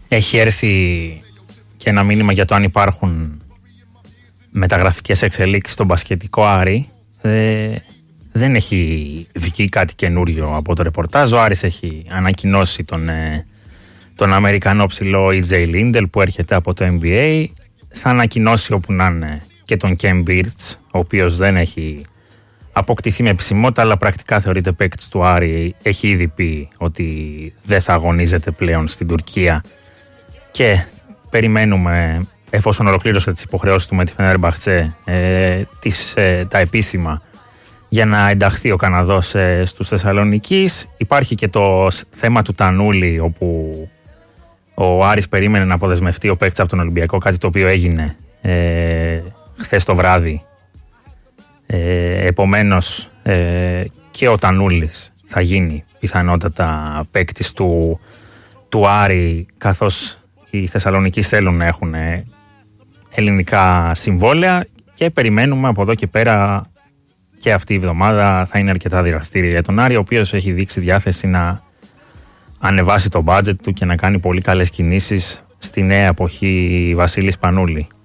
Έχει έρθει και ένα μήνυμα για το αν υπάρχουν μεταγραφικές εξελίξεις στον μπασκετικό Άρη. Δεν έχει βγει κάτι καινούριο από το ρεπορτάζ. Ο Άρης έχει ανακοινώσει τον Αμερικανό ψηλό EJ Liddell που έρχεται από το NBA. Θα ανακοινώσει όπου να είναι και τον Kem Birch, ο οποίος δεν έχει αποκτηθεί με επισημότητα, αλλά πρακτικά θεωρείται παίκτης του Άρη. Έχει ήδη πει ότι δεν θα αγωνίζεται πλέον στην Τουρκία και περιμένουμε, εφόσον ολοκλήρωσε τις υποχρεώσεις του με τη Φενέρμπαχτσε, τα επίσημα για να ενταχθεί ο Καναδός στους Θεσσαλονικείς. Υπάρχει και το θέμα του Τανούλη, όπου ο Άρης περίμενε να αποδεσμευτεί ο παίκτης από τον Ολυμπιακό, κάτι το οποίο έγινε χθες το βράδυ. Επομένως και ο Τανούλης θα γίνει πιθανότατα παίκτης του Άρη, καθώς οι Θεσσαλονικείς θέλουν να έχουν ελληνικά συμβόλαια και περιμένουμε από εδώ και πέρα και αυτή η εβδομάδα θα είναι αρκετά δραστήρια για τον Άρη, ο οποίος έχει δείξει διάθεση να ανεβάσει το budget του και να κάνει πολύ καλές κινήσεις στη νέα εποχή Βασίλη Σπανούλη.